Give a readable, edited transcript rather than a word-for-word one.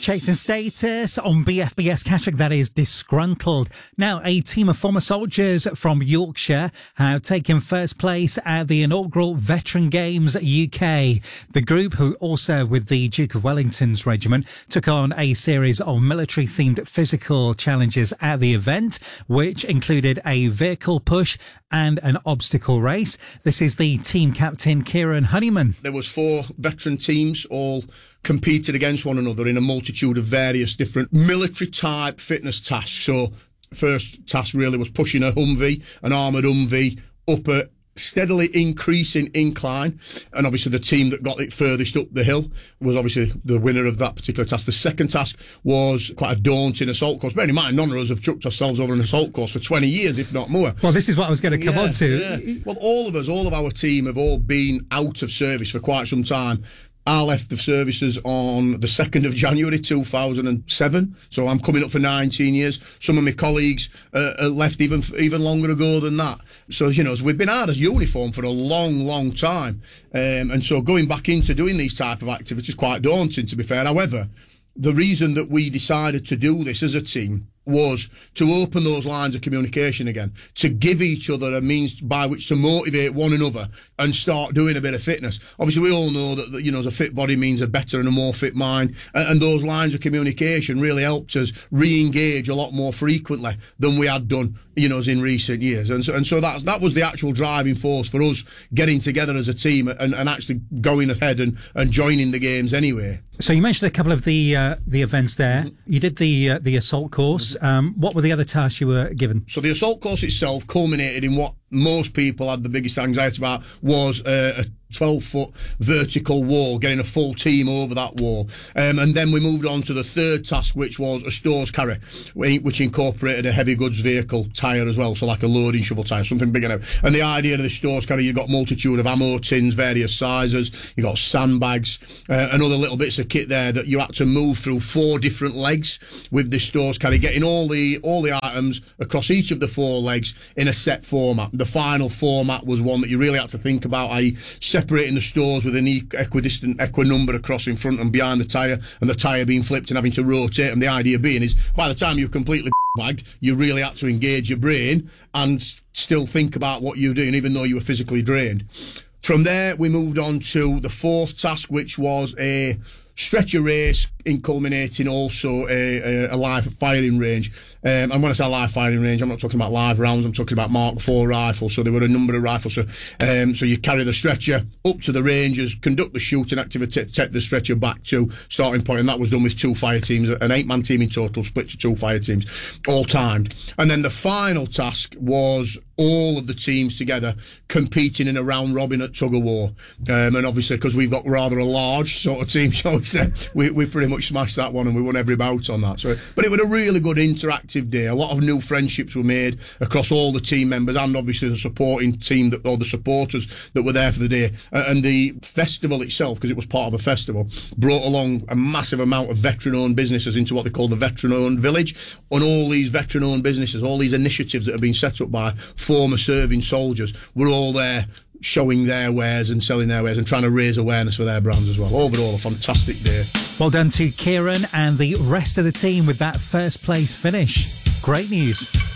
chasing status on BFBS Catterick, that is disgruntled. Now, a team of former soldiers from Yorkshire have taken first place at the inaugural Veteran Games UK. The group, who also with the Duke of Wellington's regiment, took on a series of military-themed physical challenges at the event, which included a vehicle push and an obstacle race. This is the team captain, Kieran Honeyman. There was 4 veteran teams, all competed against one another in a multitude of various different military-type fitness tasks. So first task really was pushing a Humvee, an armoured Humvee, up a steadily increasing incline, and obviously the team that got it furthest up the hill was obviously the winner of that particular task. The second task was quite a daunting assault course. Bearing in mind, none of us have chucked ourselves over an assault course for 20 years, if not more. Well, this is what I was going to come on to. Yeah. Well, all of our team have all been out of service for quite some time. I left the services on the 2nd of January 2007, so I'm coming up for 19 years. Some of my colleagues left even longer ago than that. So, so we've been out of uniform for a long, long time. And so going back into doing these type of activities is quite daunting, to be fair. However, the reason that we decided to do this as a team was to open those lines of communication again, to give each other a means by which to motivate one another and start doing a bit of fitness. Obviously, we all know that, as a fit body means a better and a more fit mind, and those lines of communication really helped us re-engage a lot more frequently than we had done, as in recent years. And so that was the actual driving force for us getting together as a team and actually going ahead and joining the games anyway. So you mentioned a couple of the events there. Mm-hmm. You did the assault course. Mm-hmm. What were the other tasks you were given? So the assault course itself culminated in what most people had the biggest anxiety about, was a 12-foot vertical wall, getting a full team over that wall. And then we moved on to the third task, which was a stores carry, which incorporated a heavy goods vehicle tyre as well, so like a loading shovel tyre, something big enough. And the idea of the stores carry, you've got multitude of ammo tins, various sizes, you've got sandbags, and other little bits of kit there that you had to move through 4 different legs with this stores carry, getting all the items across each of the 4 legs in a set format. The final format was one that you really had to think about, i.e. separating the stores with an equidistant number across in front and behind the tyre, and the tyre being flipped and having to rotate. And the idea being is, by the time you're completely bagged, you really had to engage your brain and still think about what you're doing, even though you were physically drained. From there, we moved on to the 4th task, which was a stretcher race, in culminating also a live firing range. And when I say live firing range, I'm not talking about live rounds, I'm talking about Mark IV rifles. So there were a number of rifles. So you carry the stretcher up to the ranges, conduct the shooting activity, take the stretcher back to starting point, and that was done with 2 fire teams, an 8-man team in total, split to 2 fire teams, all timed. And then the final task was all of the teams together competing in a round robin at tug of war. And obviously, because we've got rather a large sort of team, shall we say, we pretty much smashed that one and we won every bout on that. So, but it was a really good interactive day. A lot of new friendships were made across all the team members and obviously the supporting team, or the supporters that were there for the day. And the festival itself, because it was part of a festival, brought along a massive amount of veteran-owned businesses into what they call the veteran-owned village. And all these veteran-owned businesses, all these initiatives that have been set up by former serving soldiers, were all there showing their wares and selling their wares and trying to raise awareness for their brands as well. Overall, a fantastic day. Well done to Kieran and the rest of the team with that first place finish. Great news.